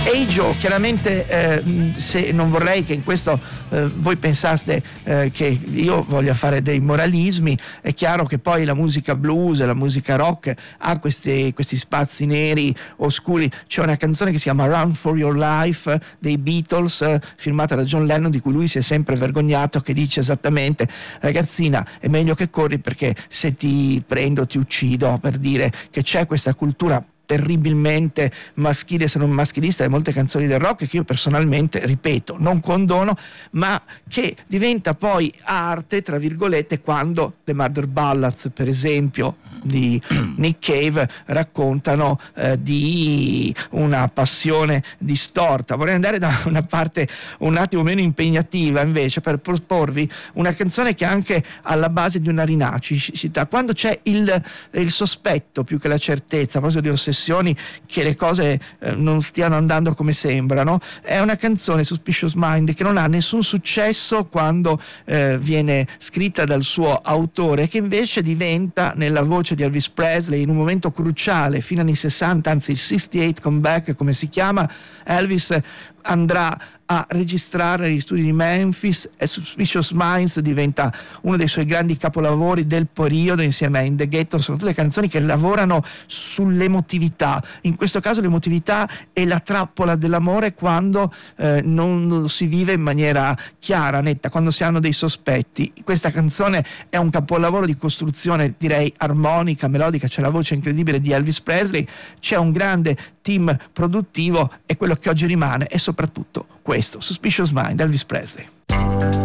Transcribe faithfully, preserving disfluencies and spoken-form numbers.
Hey Joe, chiaramente eh, se non vorrei che in questo eh, voi pensaste eh, che io voglia fare dei moralismi, è chiaro che poi la musica blues, la musica rock ha questi, questi spazi neri oscuri. C'è una canzone che si chiama Run for Your Life dei Beatles, eh, firmata da John Lennon, di cui lui si è sempre vergognato, che dice esattamente: ragazzina, è meglio che corri perché se ti prendo ti uccido, per dire che c'è questa cultura terribilmente maschile, se non maschilista, di molte canzoni del rock, che io personalmente, ripeto, non condono, ma che diventa poi arte, tra virgolette, quando le Mother Ballads, per esempio, di Nick Cave raccontano eh, di una passione distorta. Vorrei andare da una parte un attimo meno impegnativa invece per proporvi una canzone che è anche alla base di una rinascita, quando c'è il, il sospetto più che la certezza, a proposito di ossessioni, che le cose eh, non stiano andando come sembrano. È una canzone, Suspicious Mind, che non ha nessun successo quando eh, viene scritta dal suo autore, che invece diventa, nella voce di Elvis Presley, in un momento cruciale fino agli anni sessanta, anzi il sessantotto comeback come si chiama, Elvis andrà a registrare negli studi di Memphis e Suspicious Minds diventa uno dei suoi grandi capolavori del periodo, insieme a In the Ghetto. Sono tutte canzoni che lavorano sull'emotività, in questo caso l'emotività è la trappola dell'amore quando eh, non lo si vive in maniera chiara, netta, quando si hanno dei sospetti. Questa canzone è un capolavoro di costruzione, direi armonica, melodica, c'è la voce incredibile di Elvis Presley, c'è un grande team produttivo, e quello che oggi rimane è soprattutto questo, Suspicious Mind, Elvis Presley.